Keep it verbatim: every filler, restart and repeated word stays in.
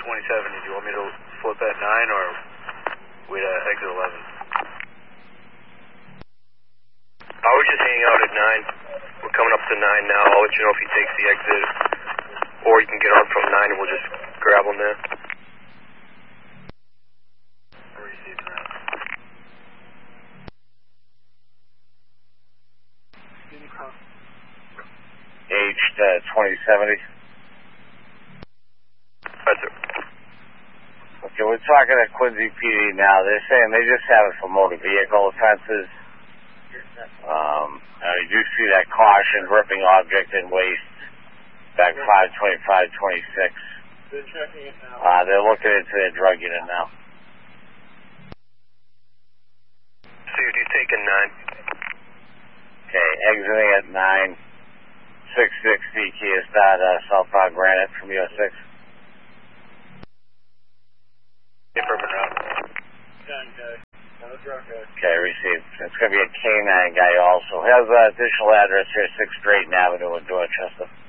twenty-seven, did you want me to flip at nine or wait at exit eleven? I would just hang out at nine. We're coming up to nine now. I'll let you know if he takes the exit. Or you can get on from nine and we'll just grab him there. Aged uh, twenty seventy. That's it. Okay, we're talking at Quincy P D now. They're saying they just have it for motor vehicle offenses. Um, uh, you do see that caution, gripping object and waste, back five twenty-five twenty-six. They're checking it now. Uh, they're looking into their drug unit now. Steve, you taking nine? Okay, exiting at nine six sixty Kia Start, uh, Southbound Granite from U S six. Affirmative route. nine K. On the drug guy. Okay, received. It's going to be a K nine guy also. Has uh, additional address here, sixth Drayton Avenue in Dorchester.